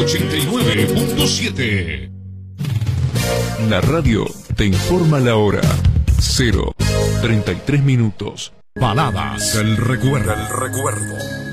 89.7. La radio te informa la hora. 0:33 minutos. Baladas del recuerdo.